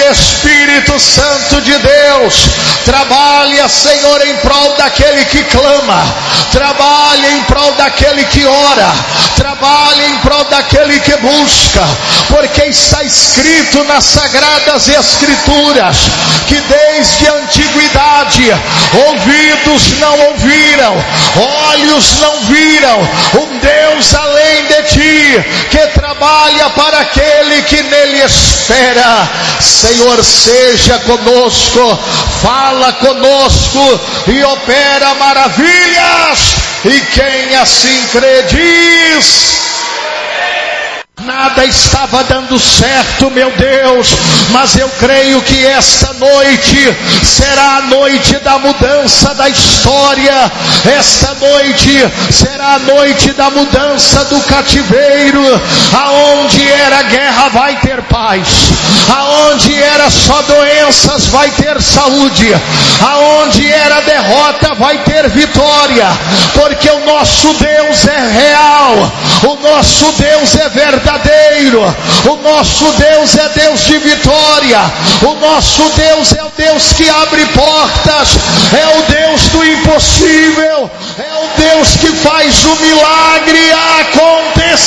Espírito Santo de Deus, trabalha, Senhor, em prol daquele que clama, trabalha em prol daquele que ora, trabalha em prol daquele que busca, porque está escrito nas Sagradas Escrituras que desde a antiguidade ouvidos não ouviram, olhos não viram um Deus além de ti, que trabalha para aquele que nele espera. Senhor, seja conosco, fala conosco e opera maravilhas, e quem assim crê diz: nada estava dando certo, meu Deus, mas eu creio que esta noite será a noite da mudança da história. Esta noite será a noite da mudança do cativeiro. Aonde era guerra vai ter paz, aonde era só doenças vai ter saúde, aonde era derrota vai ter vitória, porque o nosso Deus é real, o nosso Deus é verdadeiro, o nosso Deus é Deus de vitória, o nosso Deus é o Deus que abre portas, é o Deus do impossível, é o Deus que faz o milagre acontecer.